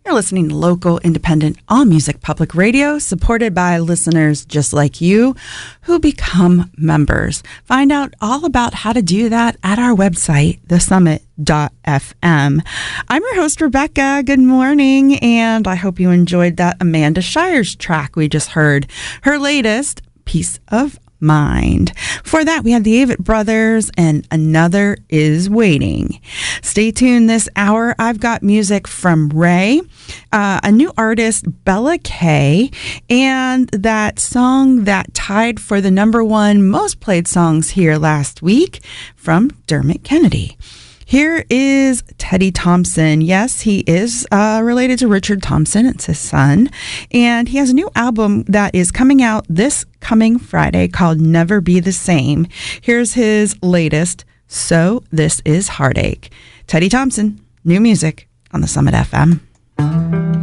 You're listening to local, independent, all-music public radio, supported by listeners just like you who become members. Find out all about how to do that at our website, thesummit.fm. I'm your host, Rebecca. Good morning, and I hope you enjoyed that Amanda Shires track we just heard, her latest, Peace of Mind. For that, we have the Avett Brothers and Another Is Waiting. Stay tuned this hour. I've got music from Ray, a new artist, Bella K, and that song that tied for the #1 most played songs here last week from Dermot Kennedy. Here is Teddy Thompson. Yes, he is related to Richard Thompson. It's his son. And he has a new album that is coming out this coming Friday called Never Be the Same. Here's his latest, So This Is Heartache. Teddy Thompson, new music on the Summit FM.